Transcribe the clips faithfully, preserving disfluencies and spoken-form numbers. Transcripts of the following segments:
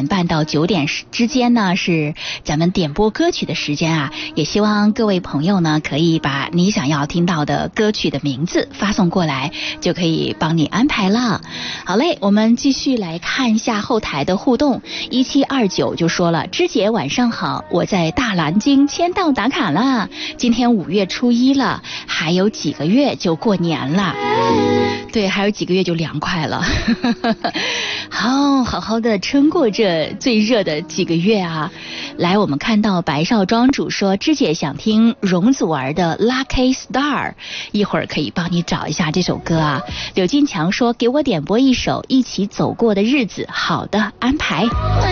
点半到九点之间呢是咱们点播歌曲的时间啊，也希望各位朋友呢可以把你想要听到的歌曲的名字发送过来，就可以帮你安排了。好嘞，我们继续来看一下后台的互动。一七二九就说了，芝姐晚上好，我在大南京签到打卡了，今天五月初一了，还有几个月就过年了。对，还有几个月就凉快了。好好好的撑过这最热的几个月啊。来，我们看到白少庄主说，芝姐想听容祖儿的 Lucky Star， 一会儿可以帮你找一下这首歌啊。柳进强说，给我点播一首一起走过的日子。好的，安排。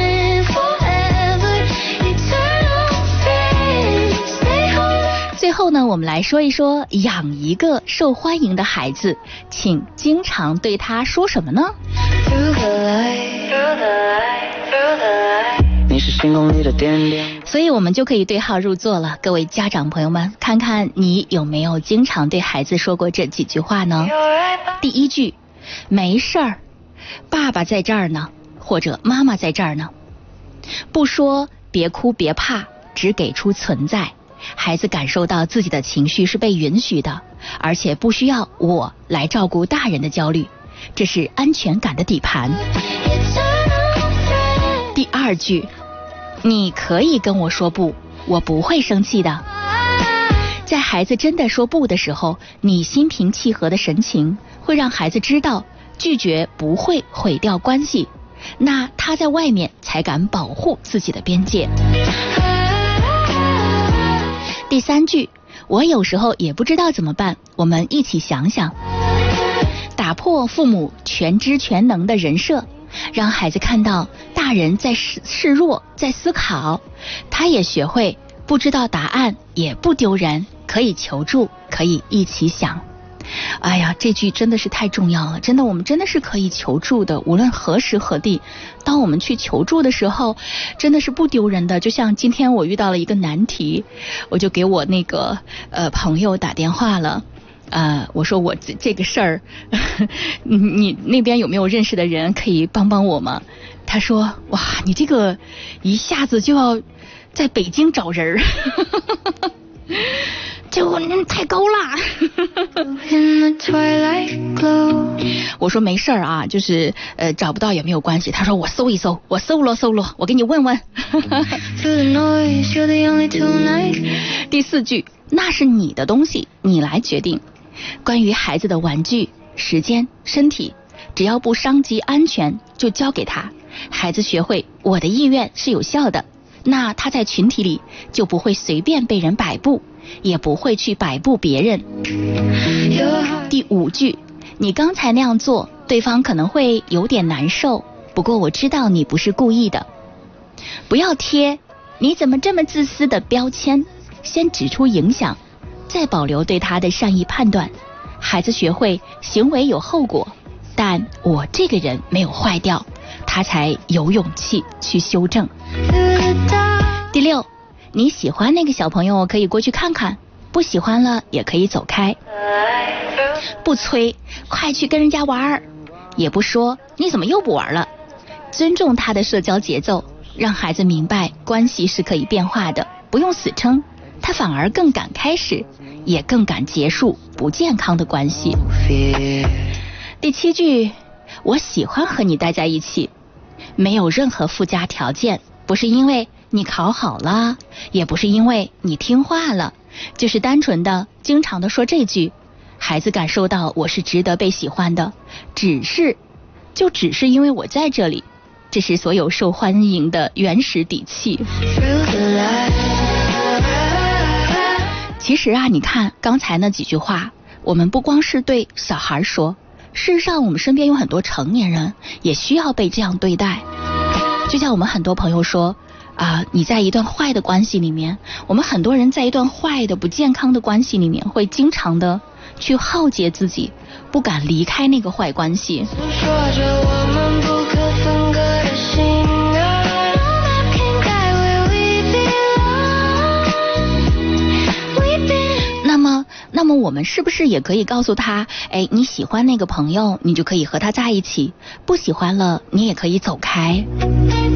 最后呢，我们来说一说养一个受欢迎的孩子，请经常对他说什么呢？你是星空里的点点。所以我们就可以对号入座了，各位家长朋友们，看看你有没有经常对孩子说过这几句话呢？第一句，没事儿，爸爸在这儿呢，或者妈妈在这儿呢。不说别哭别怕，只给出存在，孩子感受到自己的情绪是被允许的，而且不需要我来照顾大人的焦虑，这是安全感的底盘。第二句，你可以跟我说不，我不会生气的。在孩子真的说不的时候，你心平气和的神情会让孩子知道拒绝不会毁掉关系，那他在外面才敢保护自己的边界。第三句，我有时候也不知道怎么办，我们一起想想。打破父母全知全能的人设，让孩子看到大人在示示弱，在思考，他也学会不知道答案也不丢人，可以求助，可以一起想。哎呀，这句真的是太重要了，真的，我们真的是可以求助的，无论何时何地。当我们去求助的时候，真的是不丢人的。就像今天我遇到了一个难题，我就给我那个呃朋友打电话了。呃，我说我这这个事儿，你你那边有没有认识的人可以帮帮我吗？他说，哇，你这个一下子就要在北京找人儿。这我太高了。我说没事儿啊，就是呃找不到也没有关系。他说我搜一搜，我搜了搜了，我给你问问。第四句，那是你的东西，你来决定。关于孩子的玩具、时间、身体，只要不伤及安全，就交给他。孩子学会我的意愿是有效的，那他在群体里就不会随便被人摆布，也不会去摆布别人。第五句，你刚才那样做，对方可能会有点难受，不过我知道你不是故意的。不要贴你怎么这么自私的标签，先指出影响，再保留对他的善意判断。孩子学会行为有后果，但我这个人没有坏掉，他才有勇气去修正。第六，你喜欢那个小朋友可以过去看看，不喜欢了也可以走开。不催快去跟人家玩，也不说你怎么又不玩了，尊重他的社交节奏，让孩子明白关系是可以变化的，不用死撑，他反而更敢开始，也更敢结束不健康的关系。第七句，我喜欢和你待在一起，没有任何附加条件，不是因为你考好了，也不是因为你听话了，就是单纯的经常的说这句，孩子感受到我是值得被喜欢的，只是就只是因为我在这里，这是所有受欢迎的原始底气。其实啊，你看刚才那几句话，我们不光是对小孩说，事实上我们身边有很多成年人也需要被这样对待。就像我们很多朋友说啊、呃，你在一段坏的关系里面，我们很多人在一段坏的不健康的关系里面会经常的去耗竭自己，不敢离开那个坏关系。那么那么我们是不是也可以告诉他，哎，你喜欢那个朋友，你就可以和他在一起，不喜欢了你也可以走开。